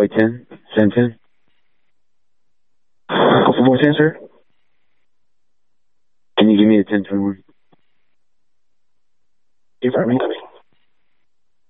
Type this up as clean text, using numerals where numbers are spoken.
Boy 10, Sam 10. Alpha Boy 10, sir. Can you give me a 1021? You're right,